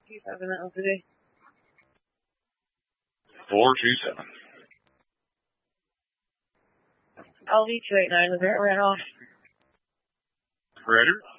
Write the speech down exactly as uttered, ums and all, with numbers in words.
two seven, that L T D. four two seven. L V two eight nine, the Barrett ran off. Roger.